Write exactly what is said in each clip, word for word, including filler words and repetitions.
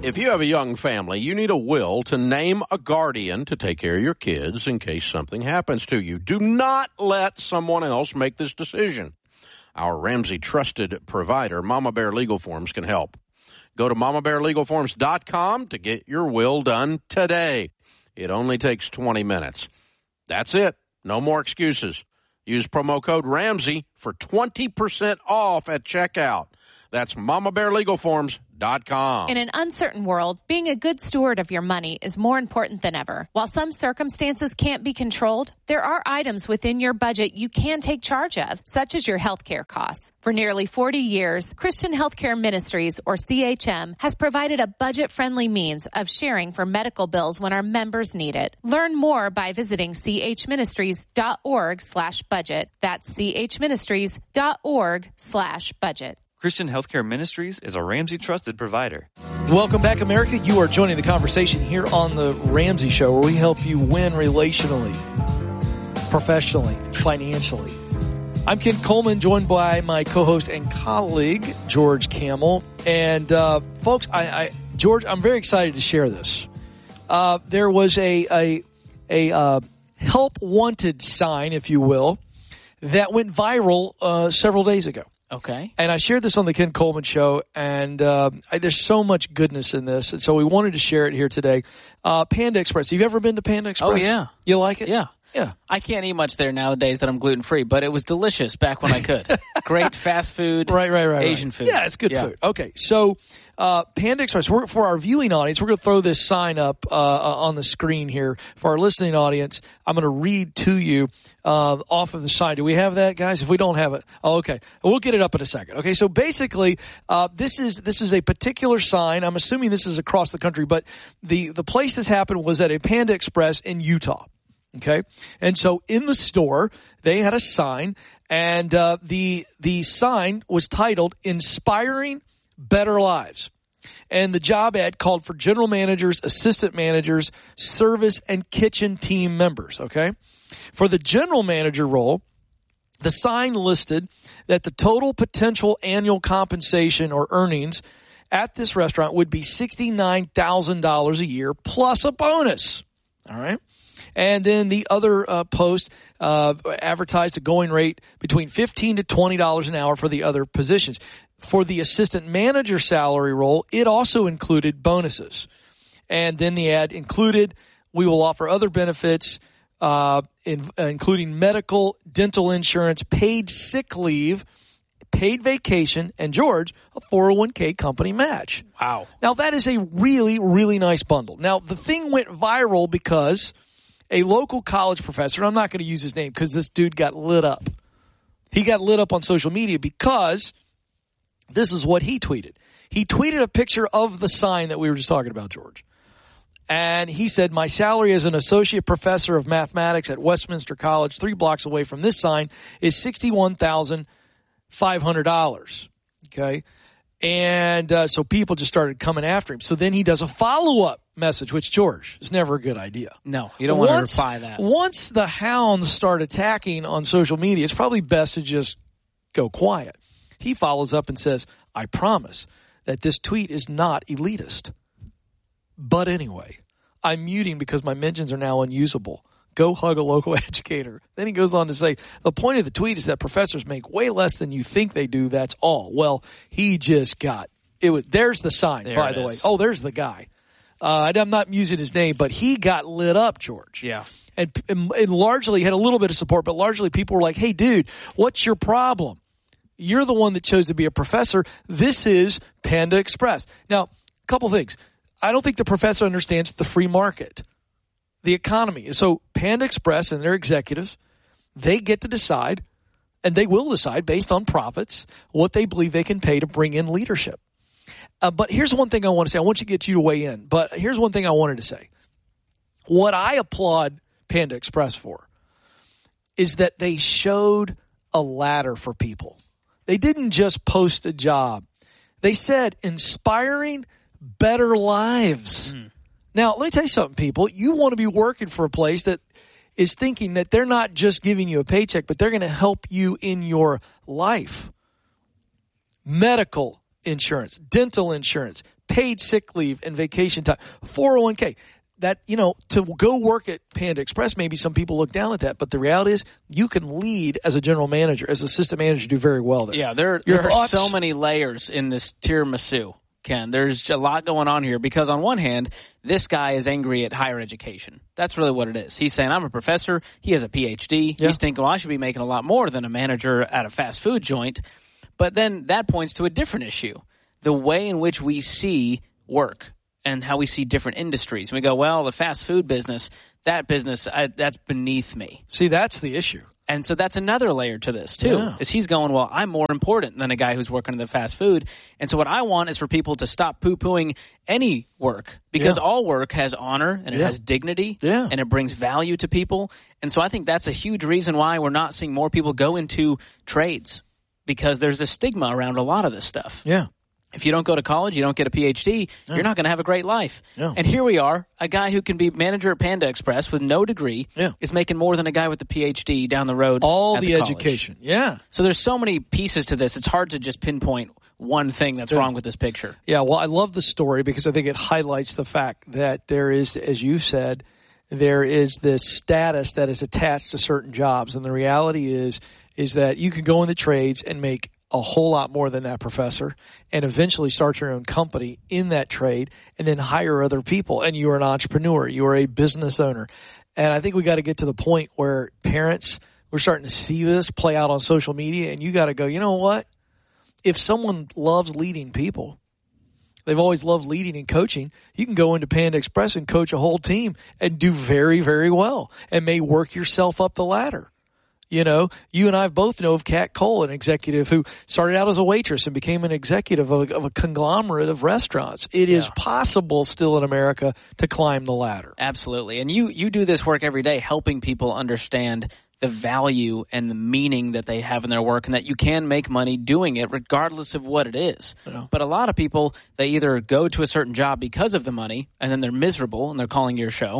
If you have a young family, you need a will to name a guardian to take care of your kids in case something happens to you. Do not let someone else make this decision. Our Ramsey trusted provider, Mama Bear Legal Forms, can help. Go to mama bear legal forms dot com to get your will done today. It only takes twenty minutes. That's it. No more excuses. Use promo code Ramsey for twenty percent off at checkout. That's mama bear legal forms dot com. In an uncertain world, being a good steward of your money is more important than ever. While some circumstances can't be controlled, there are items within your budget you can take charge of, such as your health care costs. For nearly forty years, Christian Healthcare Ministries, or C H M, has provided a budget-friendly means of sharing for medical bills when our members need it. Learn more by visiting chministries.org slash budget. That's chministries.org slash budget. Christian Healthcare Ministries is a Ramsey trusted provider. Welcome back, America. You are joining the conversation here on the Ramsey Show, where we help you win relationally, professionally, financially. I'm Ken Coleman, joined by my co-host and colleague, George Kamel. And, uh, folks, I, I, George, I'm very excited to share this. Uh, there was a, a, a, uh, help wanted sign, if you will, that went viral, uh, several days ago. Okay. And I shared this on the Ken Coleman Show, and uh, I, there's so much goodness in this, and so we wanted to share it here today. Uh, Panda Express. Have you ever been to Panda Express? Oh, yeah. You like it? Yeah. Yeah. I can't eat much there nowadays that I'm gluten-free, but it was delicious back when I could. Great fast food, right, right, right, Asian right. food. Yeah, it's good yeah. food. Okay, so uh, Panda Express, we're, for our viewing audience, we're going to throw this sign up uh, on the screen here. For our listening audience, I'm going to read to you uh, off of the sign. Do we have that, guys? If we don't have it, oh, okay. We'll get it up in a second. Okay, so basically, uh, this is this is a particular sign. I'm assuming this is across the country, but the, the place this happened was at a Panda Express in Utah. Okay. And so in the store, they had a sign, and uh, the the sign was titled Inspiring Better Lives. And the job ad called for general managers, assistant managers, service, and kitchen team members. Okay. For the general manager role, the sign listed that the total potential annual compensation or earnings at this restaurant would be sixty-nine thousand dollars a year plus a bonus. All right. And then the other uh, post uh, advertised a going rate between fifteen to twenty dollars an hour for the other positions. For the assistant manager salary role, it also included bonuses. And then the ad included, we will offer other benefits, uh, in, uh, including medical, dental insurance, paid sick leave, paid vacation, and, George, a four oh one k company match. Wow. Now, that is a really, really nice bundle. Now, the thing went viral because a local college professor, and I'm not going to use his name because this dude got lit up. He got lit up on social media because this is what he tweeted. He tweeted a picture of the sign that we were just talking about, George. And he said, my salary as an associate professor of mathematics at Westminster College, three blocks away from this sign, is sixty-one thousand five hundred dollars. Okay. And uh, so people just started coming after him. So then he does a follow-up message, which, George, is never a good idea. No, you don't once, want to reply that. Once the hounds start attacking on social media, it's probably best to just go quiet. He follows up and says, I promise that this tweet is not elitist. But anyway, I'm muting because my mentions are now unusable. Go hug a local educator. Then he goes on to say, the point of the tweet is that professors make way less than you think they do. That's all. Well, he just got it. Was there's the sign, there by the is. way. Oh, there's the guy. Uh, I'm not using his name, but he got lit up, George. Yeah. And, and, and largely had a little bit of support, but largely people were like, hey, dude, what's your problem? You're the one that chose to be a professor. This is Panda Express. Now, a couple things. I don't think the professor understands the free market, the economy. So Panda Express and their executives, they get to decide, and they will decide based on profits, what they believe they can pay to bring in leadership. Uh, but here's one thing I want to say. I want you to get you to weigh in. But here's one thing I wanted to say. What I applaud Panda Express for is that they showed a ladder for people. They didn't just post a job. They said inspiring better lives. Mm. Now, let me tell you something, people. You want to be working for a place that is thinking that they're not just giving you a paycheck, but they're going to help you in your life. Medical insurance, dental insurance, paid sick leave and vacation time, four oh one k. That, you know, to go work at Panda Express, maybe some people look down at that, but the reality is you can lead as a general manager, as assistant manager, do very well there. Yeah, there, Your there are thoughts? so many layers in this tiramisu, Ken. There's a lot going on here because on one hand, this guy is angry at higher education. That's really what it is. He's saying, I'm a professor. He has a P H D. Yeah. He's thinking, well, I should be making a lot more than a manager at a fast food joint. But then that points to a different issue, the way in which we see work and how we see different industries. We go, well, the fast food business, that business, I, that's beneath me. See, that's the issue. And so that's another layer to this, too, Yeah. is he's going, well, I'm more important than a guy who's working in the fast food. And so what I want is for people to stop poo-pooing any work because Yeah. all work has honor and it Yeah. has dignity Yeah. and it brings value to people. And so I think that's a huge reason why we're not seeing more people go into trades because there's a stigma around a lot of this stuff. Yeah. If you don't go to college, you don't get a P H D, Yeah. you're not going to have a great life. Yeah. And here we are, a guy who can be manager at Panda Express with no degree Yeah. is making more than a guy with a P H D down the road. All at the, the college. education. Yeah. So there's so many pieces to this. It's hard to just pinpoint one thing that's Yeah. wrong with this picture. Yeah, well, I love the story because I think it highlights the fact that there is, as you said, there is this status that is attached to certain jobs. And the reality is, is that you can go in the trades and make a whole lot more than that professor and eventually start your own company in that trade and then hire other people. And you are an entrepreneur. You are a business owner. And I think we got to get to the point where parents, we're starting to see this play out on social media and you got to go, you know what? If someone loves leading people, they've always loved leading and coaching, you can go into Panda Express and coach a whole team and do very, very well and may work yourself up the ladder. You know, you and I both know of Kat Cole, an executive who started out as a waitress and became an executive of a, of a conglomerate of restaurants. It is Yeah. possible still in America to climb the ladder. Absolutely. And you, you do this work every day helping people understand the value and the meaning that they have in their work and that you can make money doing it regardless of what it is. Yeah. But a lot of people, they either go to a certain job because of the money and then they're miserable and they're calling your show,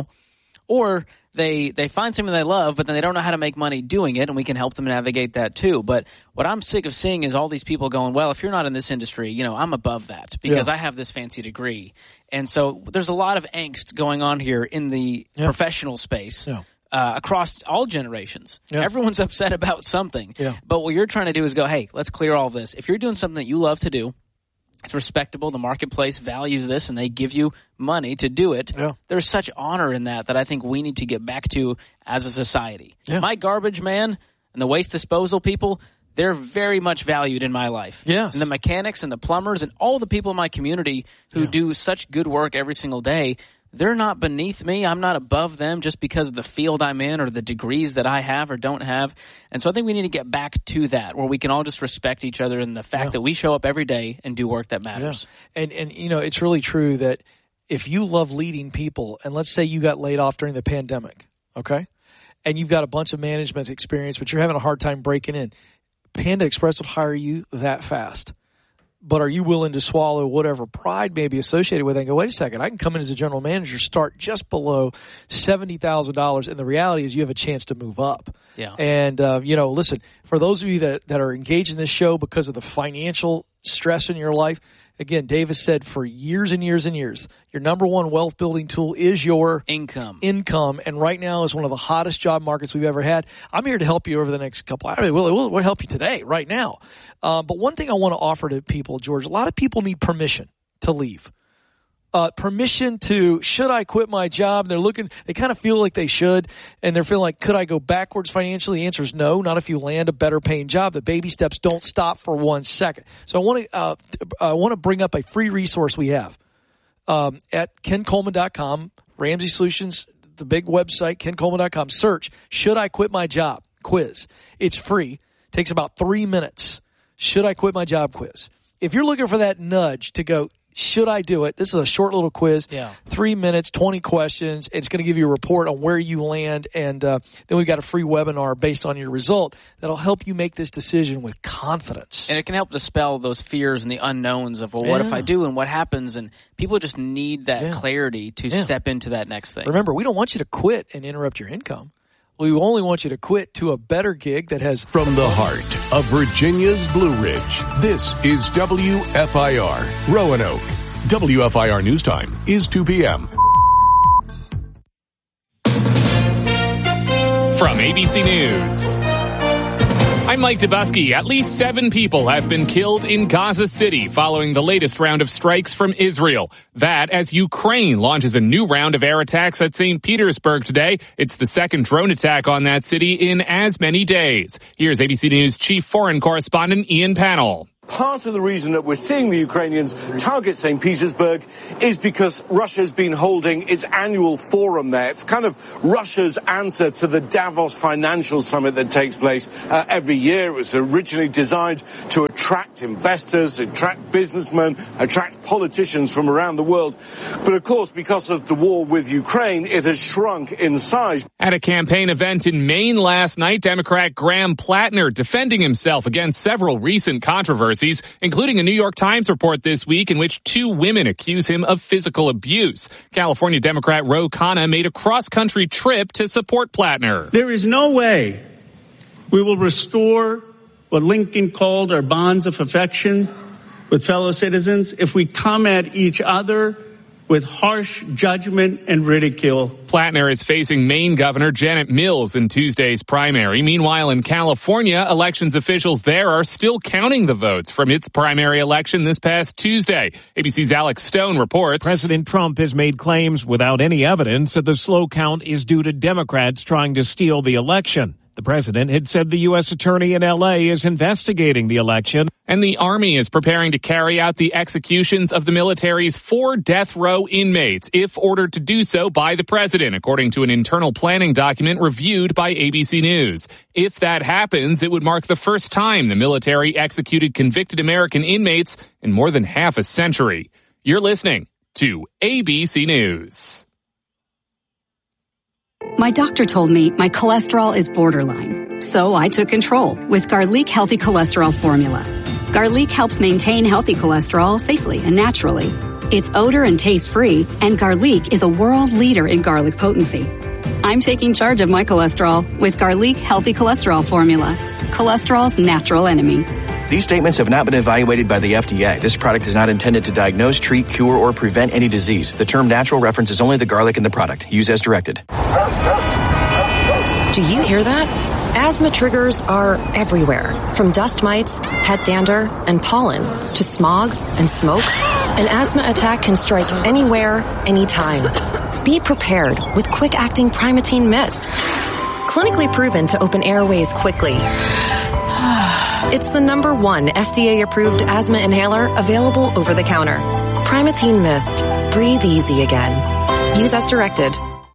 or they they find something they love, but then they don't know how to make money doing it, and we can help them navigate that too. But what I'm sick of seeing is all these people going, well, if you're not in this industry, you know, I'm above that because Yeah. I have this fancy degree. And so there's a lot of angst going on here in the Yeah. professional space. Yeah. Uh, across all generations. Yeah. Everyone's upset about something. Yeah. But what you're trying to do is go, hey, let's clear all this. If you're doing something that you love to do, it's respectable, the marketplace values this, and they give you money to do it. Yeah. There's such honor in that that I think we need to get back to as a society. Yeah. My garbage man and the waste disposal people, they're very much valued in my life. Yes. And the mechanics and the plumbers and all the people in my community who Yeah. do such good work every single day, they're not beneath me. I'm not above them just because of the field I'm in or the degrees that I have or don't have. And so I think we need to get back to that where we can all just respect each other and the fact Yeah. that we show up every day and do work that matters. Yeah. And, and, you know, it's really true that if you love leading people, and let's say you got laid off during the pandemic, okay, and you've got a bunch of management experience, but you're having a hard time breaking in, Panda Express would hire you that fast. But are you willing to swallow whatever pride may be associated with it and go, wait a second, I can come in as a general manager, start just below seventy thousand dollars, and the reality is you have a chance to move up. Yeah. And, uh, you know, listen, for those of you that, that are engaged in this show because of the financial stress in your life, again, Davis said for years and years and years, your number one wealth building tool is your Income. income, and right now is one of the hottest job markets we've ever had. I'm here to help you over the next couple. I mean, we'll, we'll, we'll help you today, right now. Um, but one thing I want to offer to people, George, a lot of people need permission to leave. Uh, permission to, should I quit my job? And they're looking, they kind of feel like they should, and they're feeling like, could I go backwards financially? The answer is no, not if you land a better paying job. The baby steps don't stop for one second. So I want to, uh, I want to bring up a free resource we have. Um, at ken coleman dot com, Ramsey Solutions, the big website, ken coleman dot com. Search, should I quit my job? Quiz. It's free. Takes about three minutes. Should I quit my job quiz? If you're looking for that nudge to go, should I do it? This is a short little quiz. Yeah. Three minutes, twenty questions. It's going to give you a report on where you land. And uh, then we've got a free webinar based on your result that'll help you make this decision with confidence. And it can help dispel those fears and the unknowns of, well, what if Yeah. I do and what happens? And people just need that Yeah. clarity to Yeah. step into that next thing. Remember, we don't want you to quit and interrupt your income. We only want you to quit to a better gig that has... From the heart of Virginia's Blue Ridge, this is W F I R, Roanoke, W F I R News Time is two p.m. From A B C News, I'm Mike Dubusky. At least seven people have been killed in Gaza City following the latest round of strikes from Israel. That as Ukraine launches a new round of air attacks at Saint Petersburg today. It's the second drone attack on that city in as many days. Here's A B C News chief foreign correspondent Ian Pannell. Part of the reason that we're seeing the Ukrainians target Saint Petersburg is because Russia's been holding its annual forum there. It's kind of Russia's answer to the Davos Financial Summit that takes place uh, every year. It was originally designed to attract investors, attract businessmen, attract politicians from around the world. But of course, because of the war with Ukraine, it has shrunk in size. At a campaign event in Maine last night, Democrat Graham Plattner defending himself against several recent controversies, including a New York Times report this week in which two women accuse him of physical abuse. California Democrat Ro Khanna made a cross-country trip to support Plattner. There is no way we will restore what Lincoln called our bonds of affection with fellow citizens if we come at each other with harsh judgment and ridicule. Plattner is facing Maine Governor Janet Mills in Tuesday's primary. Meanwhile, in California, elections officials there are still counting the votes from its primary election this past Tuesday. A B C's Alex Stone reports. President Trump has made claims without any evidence that the slow count is due to Democrats trying to steal the election. The president had said the U S attorney in L A is investigating the election. And the Army is preparing to carry out the executions of the military's four death row inmates, if ordered to do so by the president, according to an internal planning document reviewed by A B C News. If that happens, it would mark the first time the military executed convicted American inmates in more than half a century. You're listening to A B C News. My doctor told me my cholesterol is borderline, so I took control with Garlic Healthy Cholesterol Formula. Garlic helps maintain healthy cholesterol safely and naturally. It's odor and taste-free, and Garlic is a world leader in garlic potency. I'm taking charge of my cholesterol with Garlic Healthy Cholesterol Formula, cholesterol's natural enemy. These statements have not been evaluated by the F D A. This product is not intended to diagnose, treat, cure, or prevent any disease. The term natural references only the garlic in the product. Use as directed. Do you hear that? Asthma triggers are everywhere, from dust mites, pet dander, and pollen, to smog and smoke. An asthma attack can strike anywhere, anytime. Be prepared with quick-acting Primatene Mist. Clinically proven to open airways quickly. It's the number one F D A-approved asthma inhaler available over the counter. Primatene Mist. Breathe easy again. Use as directed.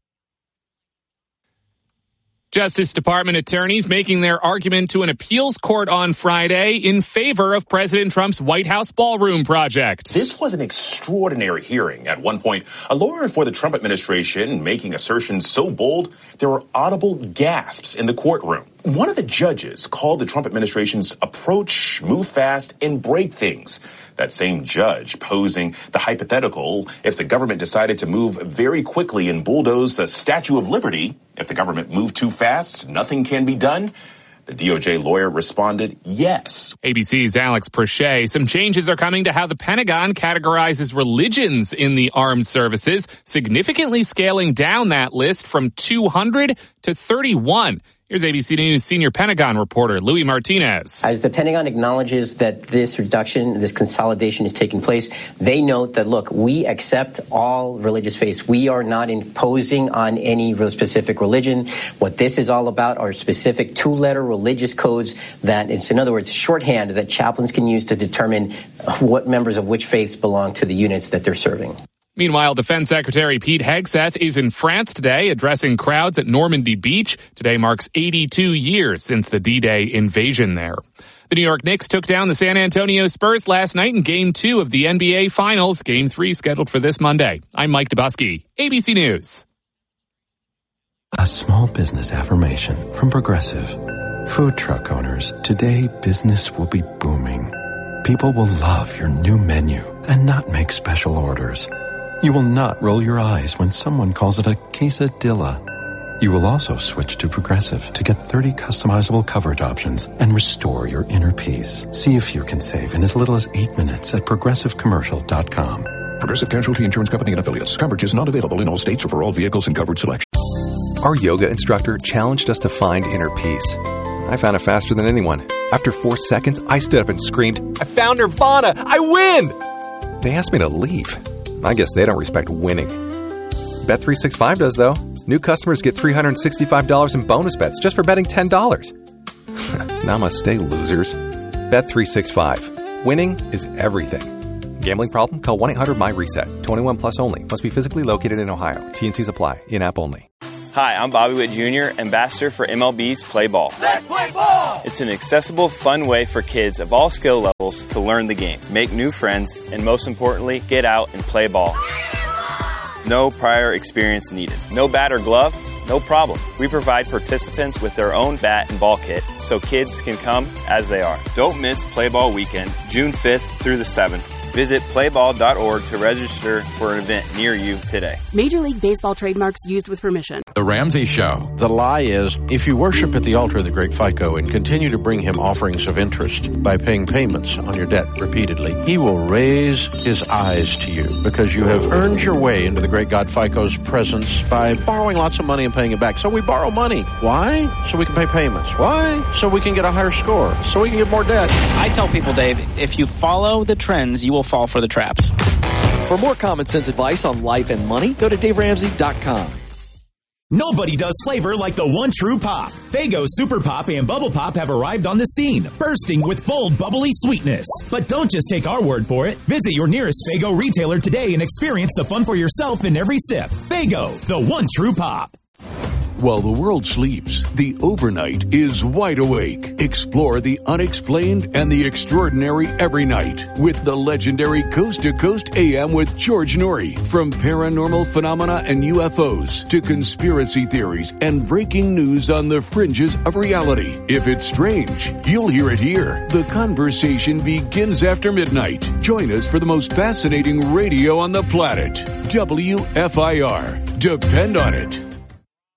Justice Department attorneys making their argument to an appeals court on Friday in favor of President Trump's White House ballroom project. This was an extraordinary hearing. At one point, a lawyer for the Trump administration making assertions so bold, there were audible gasps in the courtroom. One of the judges called the Trump administration's approach move fast and break things. That same judge posing the hypothetical if the government decided to move very quickly and bulldoze the Statue of Liberty, if the government moved too fast, nothing can be done. The D O J lawyer responded, yes. A B C's Alex Perche. Some changes are coming to how the Pentagon categorizes religions in the armed services, significantly scaling down that list from two hundred to thirty-one. Here's A B C News senior Pentagon reporter Louis Martinez. As the Pentagon acknowledges that this reduction, this consolidation is taking place, they note that, look, we accept all religious faiths. We are not imposing on any real specific religion. What this is all about are specific two-letter religious codes that, it's in other words, shorthand that chaplains can use to determine what members of which faiths belong to the units that they're serving. Meanwhile, Defense Secretary Pete Hegseth is in France today addressing crowds at Normandy Beach. Today marks eighty-two years since the D-Day invasion there. The New York Knicks took down the San Antonio Spurs last night in Game two of the N B A Finals. Game three scheduled for this Monday. I'm Mike Dubusky, A B C News. A small business affirmation from Progressive. Food truck owners, today business will be booming. People will love your new menu and not make special orders. You will not roll your eyes when someone calls it a quesadilla. You will also switch to Progressive to get thirty customizable coverage options and restore your inner peace. See if you can save in as little as eight minutes at progressive commercial dot com. Progressive Casualty Insurance Company and Affiliates. Coverage is not available in all states or for all vehicles and coverage selection. Our yoga instructor challenged us to find inner peace. I found it faster than anyone. After four seconds, I stood up and screamed, "I found Nirvana! I win!" They asked me to leave. I guess they don't respect winning. Bet three sixty-five does, though. New customers get three hundred sixty-five dollars in bonus bets just for betting ten dollars. Namaste, losers. Bet three sixty-five. Winning is everything. Gambling problem? Call one eight hundred my reset. twenty-one plus only. Must be physically located in Ohio. T N Cs apply. In-app only. Hi, I'm Bobby Witt Junior, ambassador for M L B's Play Ball. Let's play ball! It's an accessible, fun way for kids of all skill levels to learn the game, make new friends, and most importantly, get out and play ball. No prior experience needed. No bat or glove? No problem. We provide participants with their own bat and ball kit so kids can come as they are. Don't miss Play Ball Weekend, June fifth through the seventh. Visit play ball dot org to register for an event near you today. Major League Baseball trademarks used with permission. The Ramsey Show. The lie is, if you worship at the altar of the great FICO and continue to bring him offerings of interest by paying payments on your debt repeatedly, he will raise his eyes to you because you have earned your way into the great God FICO's presence by borrowing lots of money and paying it back. So we borrow money. Why? So we can pay payments. Why? So we can get a higher score. So we can get more debt. I tell people, Dave, if you follow the trends, you will fall for the traps. For more common sense advice on life and money, go to dave ramsey dot com. Nobody does flavor like the one true pop. Faygo Super Pop and Bubble Pop have arrived on the scene, bursting with bold, bubbly sweetness. But don't just take our word for it. Visit your nearest Faygo retailer today and experience the fun for yourself in every sip. Faygo, the one true pop. While the world sleeps, the overnight is wide awake. Explore the unexplained and the extraordinary every night with the legendary Coast to Coast A M with George Norrie. From paranormal phenomena and U F Os to conspiracy theories and breaking news on the fringes of reality. If it's strange, you'll hear it here. The conversation begins after midnight. Join us for the most fascinating radio on the planet. W F I R. Depend on it.